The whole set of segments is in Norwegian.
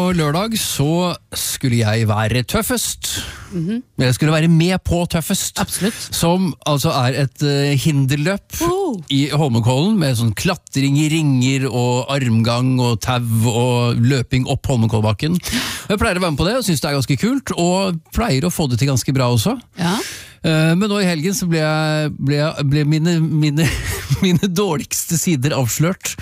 lørdag så skulle jeg være tøffest. Jeg skulle være med på tøffest. Absolutt. Som altså et hinderløp i Holmenkollen med sånn klatring i ringer og armgang og tau og løping opp Holmenkollbakken. Jeg pleier å være med på det og synes det ganske kult, og pleier å få det til ganske bra også. Ja. Men nå i helgen så ble mine dårligste sider avslørt.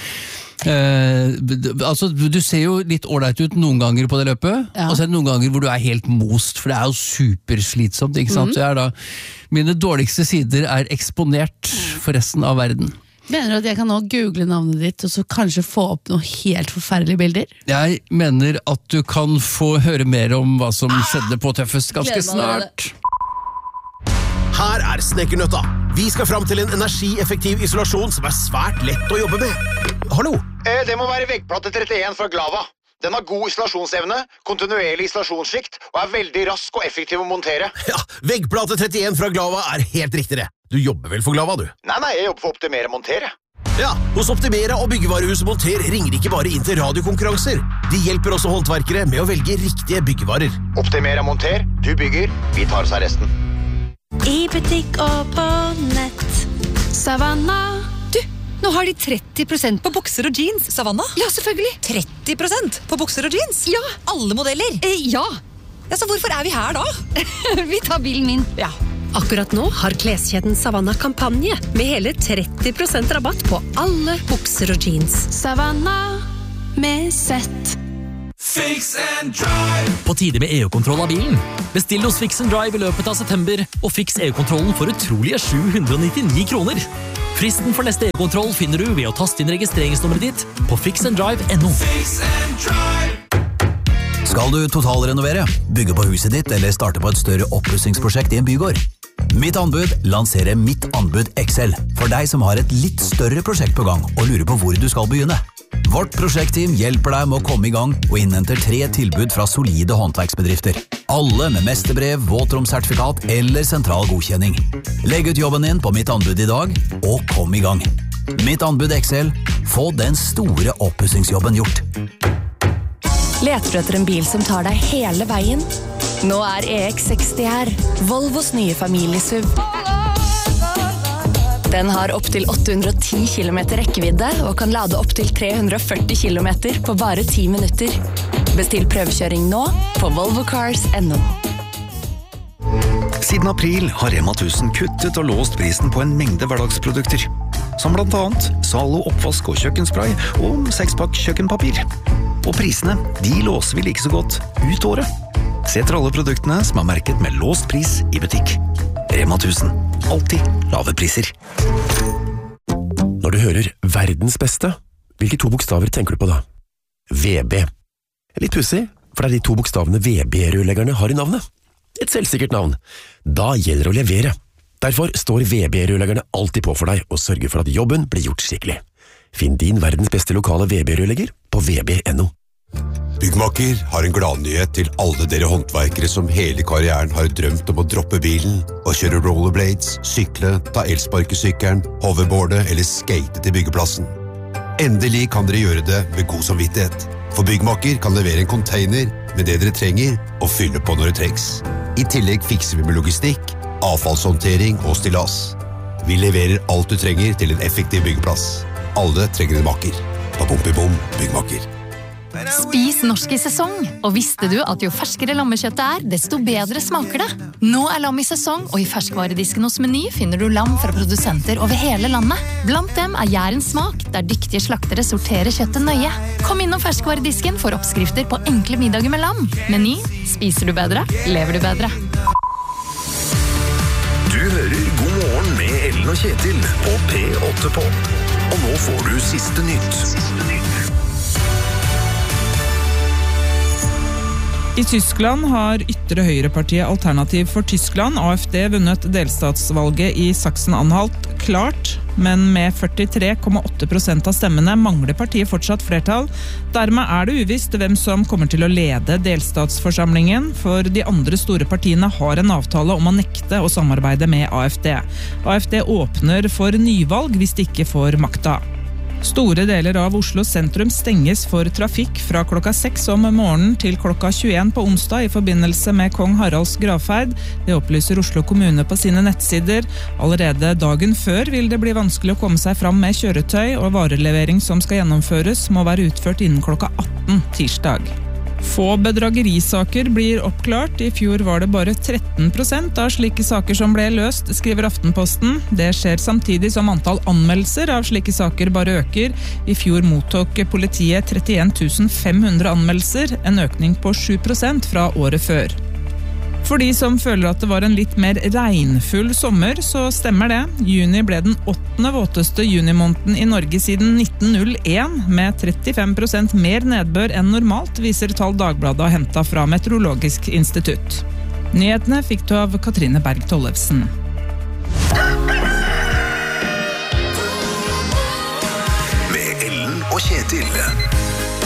Altså, du ser jo litt ordentlig ut noen ganger på det løpet, og så noen ganger hvor du helt most, for det jo superslitsomt, ikke sant? Så mine dårligste sider eksponert for resten av verden. Mener du at jeg kan nå google navnet ditt og så kanskje få opp noen helt forferdelige bilder? Jeg mener at du kan få høre mer om hva som skjedde på Tøffest ganske snart. Her Snekkernøtta. Vi skal fram til en energieffektiv isolasjon som svært lett å jobbe med. Hallo? Det må være veggplate 31 fra Glava. Den har god isolasjonsevne, kontinuerlig isolasjonsskikt og veldig rask og effektiv å montere. Ja, veggplate 31 fra Glava helt riktig det. Du jobber vel for Glava, du? Nei, jeg jobber for Optimera Montere. Ja, hos Optimera og Byggevarehuset Monter ringer ikke bare inn til radiokonkurranser. De hjelper også håndverkere med å velge riktige byggevarer. Optimera Monter, du bygger, vi tar oss av resten. I butikk og på nett. Savanna. Du, nå har de 30% på bukser og jeans. Savanna? Ja, selvfølgelig. 30% på bukser og jeans? Ja. Alle modeller? Ja. Ja, så hvorfor vi her da? Vi tar bilen min. Ja. Akkurat nå har kleskjeden Savanna kampanje med hele 30% rabatt på alle bukser og jeans. Savanna med sett. Fix and Drive. På tide med EU-kontroll av bilen. Bestill hos Fix and Drive i løpet av september, og fiks EU-kontrollen for utrolige 799 kroner. Fristen for neste EU-kontroll finner du ved å taste inn registreringsnummeret ditt på fixanddrive.no. Fix and Drive. Skal du totalrenovere, bygge på huset ditt eller starte på et større oppussingsprosjekt i en bygård? Mitt anbud lanserer Mitt anbud XL for deg som har et litt større prosjekt på gang og lurer på hvor du skal begynne. Vårt prosjektteam hjelper deg med å komme i gang og innhenter 3 tilbud fra solide håndverksbedrifter. Alle med mesterbrev, våtromsertifikat eller sentral godkjenning. Legg ut jobben din på Mitt anbud i dag, og kom i gang. Mitt anbud XL. Få den store oppussingsjobben gjort. Leter du etter en bil som tar deg hele veien? Nå EX60 her, Volvos nye familiesuv. Den har opp til 810 km rekkevidde og kan lade opp til 340 km på bare 10 minutter. Bestill prøvekjøring nå på volvocars.no. Siden april har Rema 1000 kuttet og låst prisen på en mengde hverdagsprodukter, som blant annet Zalo oppvask og kjøkkenspray og 6-pakk kjøkkenpapir. Og prisene, de låser vi like så godt ut året. Se etter alle produktene som er merket med låst pris i butikk. Rema 1000. Alltid lave priser. Når du hører verdens beste, hvilke 2 bokstaver tenker du på da? VB. Litt pussig, for det de 2 bokstavene VB-rørleggerne har i navnet. Et selvsikkert navn. Da gjelder det å levere. Derfor står VB-rørleggerne alltid på for deg og sørger for at jobben blir gjort skikkelig. Finn din verdens beste lokale VB-rørlegger på vb.no. Byggmaker har en gladnyhet til alle dere håndverkere som hele karrieren har drømt om å droppe bilen og kjøre rollerblades, sykle, ta elsparkesykkelen, hoverboarde eller skate til byggeplassen. Endelig kan dere gjøre det med god samvittighet, for Byggmaker kan levere en container med det dere trenger og fylle på når det trengs. I tillegg fikser vi med logistikk, avfallshåndtering og stillas. Vi leverer alt du trenger til en effektiv byggeplass. Alle trenger en maker. Bom, Byggmaker. Spis norsk i sesong, og visste du at jo ferskere lammekjøttet desto bedre smaker det? Nå lam i sesong, og i ferskvaredisken hos Meny finner du lam fra produsenter over hele landet. Blant dem Jærens smak, der dyktige slaktere sorterer kjøttet nøye. Kom innom ferskvaredisken for oppskrifter på enkle middager med lam. Meny, spiser du bedre, lever du bedre. Du hører God morgen med Ellen og Kjetil på P8 på. Og nå får du siste nytt. I Tyskland har ytre høyrepartiet Alternativ for Tyskland, AfD, vunnet delstatsvalget i Sachsen-Anhalt klart, men med 43,8% av stemmene mangler partiet fortsatt flertall. Dermed det uvisst hvem som kommer til å lede delstatsforsamlingen, for de andre store partiene har en avtale om å nekte å samarbeide med AfD. AfD åpner for nyvalg hvis de ikke får makta. Store deler av Oslo sentrum stenges for trafikk fra klokka 6 om morgenen til klokka 21 på onsdag i forbindelse med Kong Haralds gravferd. Det opplyser Oslo kommune på sine nettsider. Allerede dagen før vil det bli vanskelig å komme seg fram med kjøretøy, og varelevering som skal gjennomføres må være utført innen klokka 18 tirsdag. Få bedragerisaker blir oppklart. I fjor var det bare 13% av slike saker som ble løst, skriver Aftenposten. Det skjer samtidig som antall anmeldelser av slike saker bare øker. I fjor mottok politiet 31 500 anmeldelser, en økning på 7% fra året før. For de som føler at det var en litt mer regnfull sommer, så stemmer det. Juni ble den 8. våteste junimåneden i Norge siden 1901, med 35% mer nedbør enn normalt, viser tall Dagbladet har hentet fra Meteorologisk institutt. Nyhetene fikk du av Katrine Berg Tollefsen. Med Ellen og Kjetil.